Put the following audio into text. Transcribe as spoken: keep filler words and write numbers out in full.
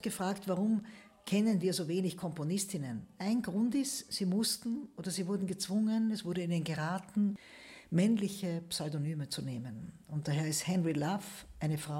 gefragt, warum kennen wir so wenig Komponistinnen. Ein Grund ist, sie mussten oder sie wurden gezwungen, es wurde ihnen geraten, männliche Pseudonyme zu nehmen. Und daher ist Henry Love eine Frau,